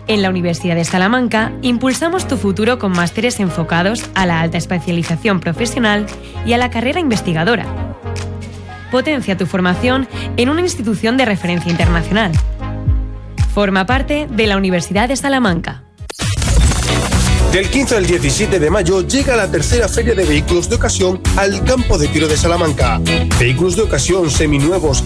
En la Universidad de Salamanca impulsamos tu futuro con másteres enfocados a la alta especialización profesional y a la carrera investigadora. Potencia tu formación en una institución de referencia internacional. Forma parte de la Universidad de Salamanca. Del 15 al 17 de mayo llega la tercera Feria de Vehículos de Ocasión al Campo de Tiro de Salamanca. Vehículos de ocasión seminuevos,